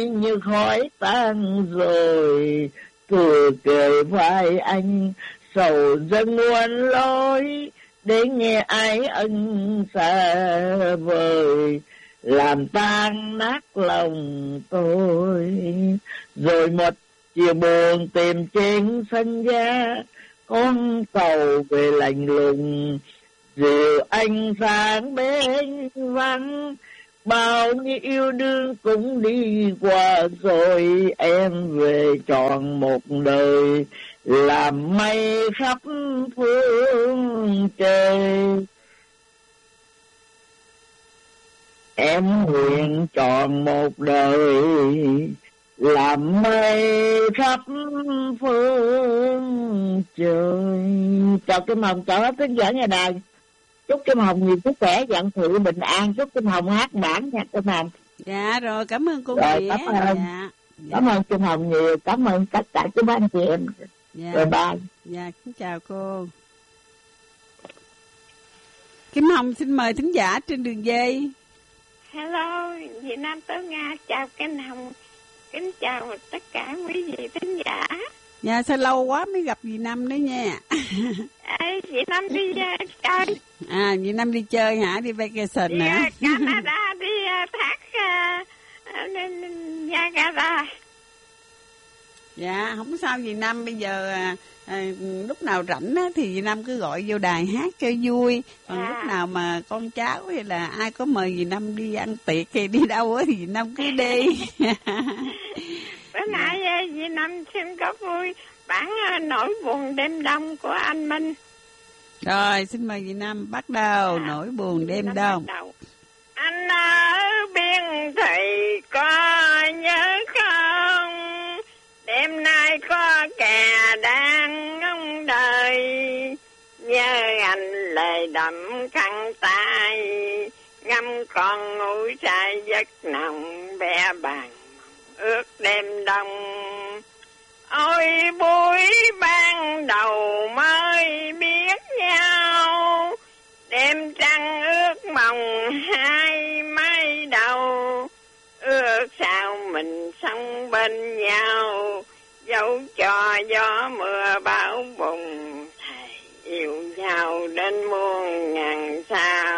như khói tan rồi, cười cười vai anh sầu dâng muôn lối, để nghe ai ân xa vời, làm tan nát lòng tôi. Rồi một chiều buồn tìm trên sân ga, con tàu về lạnh lùng, dìu anh sang bên vắng. Bao nhiêu yêu đương cũng đi qua rồi, em về trọn một đời, làm mây khắp phương trời. Em nguyện trọn một đời, làm mây khắp phương trời. Chào Kim Hồng, chào hết khán giả nhà đài. Chúc Kim Hồng nhiều sức khỏe, vạn sự bình an. Chúc Kim Hồng hát bản nha Kim Hồng. Dạ rồi, cảm ơn cô Nghĩa. Dạ. Cảm ơn Kim Hồng nhiều, cảm ơn tất cả các anh chị em. Dạ. Rồi bye. Dạ, xin chào cô. Kim Hồng xin mời thính giả trên đường dây. Hello, Việt Nam Tố Nga, chào Kim Hồng, kính chào tất cả quý vị thính giả. Dạ, sao lâu quá mới gặp dì Năm đấy nha. Việt Nam đi chơi. Dì Năm đi chơi hả? Đi vacation hả? Đi Canada, đi thác Niagara. Dạ, không sao dì Năm, bây giờ lúc nào rảnh á, thì dì Năm cứ gọi vô đài hát cho vui. Còn lúc nào mà con cháu hay là ai có mời dì Năm đi ăn tiệc hay đi đâu á thì dì Năm cứ đi. Bữa nay dì Năm xin có vui bản Nỗi buồn đêm đông của anh Minh. Rồi, xin mời dì Năm bắt đầu Nỗi buồn đêm đông. Anh ở biên thủy có nhớ không? Đêm nay có kẻ đang ngóng đời, nhớ anh lời đậm khăn tay, ngâm con ngủ say giấc nồng bé bàng ước đêm đông. Ôi buổi ban đầu mới biết nhau, đêm trăng ước mộng hai mái đầu, ước sao mình sống bên nhau, dẫu cho gió mưa bão bùng, thầy yêu nhau đến muôn ngàn sao.